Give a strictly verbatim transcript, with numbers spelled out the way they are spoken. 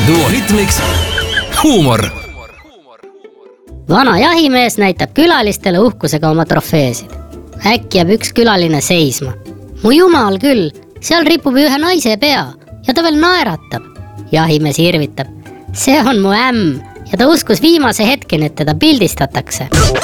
Duo Hitmix huumor. Vana jahimees näitab külalistele uhkusega oma trofeesid. Äkki jääb üks külaline seisma. Mu jumal küll, seal ripub ühe naise pea ja ta veel naeratab. Jahimees irvitab. See on mu ämm ja ta uskus viimase hetkeni, et teda pildistatakse.